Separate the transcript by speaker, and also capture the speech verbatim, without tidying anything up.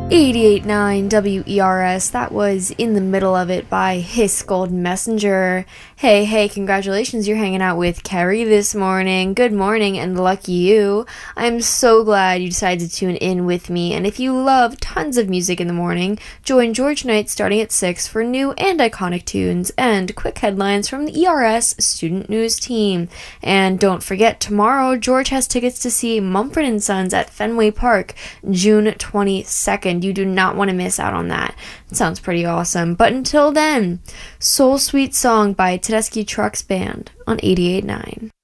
Speaker 1: eighty-eight point nine W E R S, that was In the Middle of It by Hiss Golden Messenger. Hey, hey, congratulations, you're hanging out with Carrie this morning. Good morning, and lucky you. I'm so glad you decided to tune in with me, and if you love tons of music in the morning, join George Knight starting at six for new and iconic tunes and quick headlines from the E R S Student News team. And don't forget, tomorrow, George has tickets to see Mumford and Sons at Fenway Park, June twenty-second. You do not want to miss out on that. It sounds pretty awesome. But until then, Soul Sweet Song by Tedeschi Trucks Band on eighty-eight point nine.